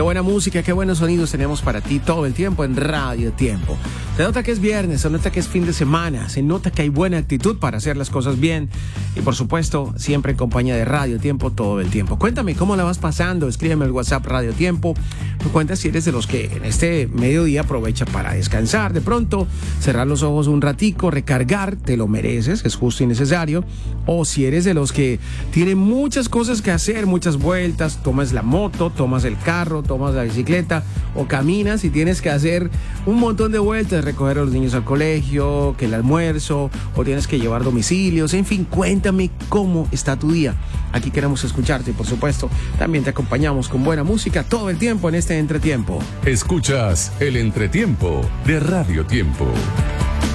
Qué buena música, qué buenos sonidos tenemos para ti todo el tiempo en Radio Tiempo. Se nota que es viernes, se nota que es fin de semana, se nota que hay buena actitud para hacer las cosas bien y por supuesto siempre en compañía de Radio Tiempo todo el tiempo. Cuéntame cómo la vas pasando, escríbeme al WhatsApp Radio Tiempo, me cuentas si eres de los que en este mediodía aprovecha para descansar, de pronto cerrar los ojos un ratico, recargar, te lo mereces, es justo y necesario, o si eres de los que tienen muchas cosas que hacer, muchas vueltas, tomas la moto, tomas el carro, tomas la bicicleta o caminas y tienes que hacer un montón de vueltas, recoger a los niños al colegio, que el almuerzo, o tienes que llevar domicilios, en fin, cuéntame cómo está tu día. Aquí queremos escucharte y por supuesto también te acompañamos con buena música todo el tiempo en este entretiempo. Escuchas el entretiempo de Radio Tiempo.